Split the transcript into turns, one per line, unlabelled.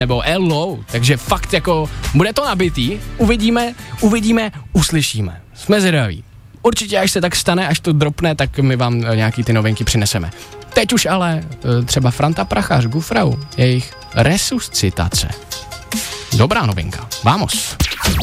nebo Hello, takže fakt jako bude to nabitý, uvidíme, uslyšíme. Jsme zvědaví. Určitě, až se tak stane, až to dropne, tak my vám nějaký ty novinky přineseme. Teď už ale třeba Franta Prachař, Gufrau, jejich resuscitace. Dobrá novinka. Vamos.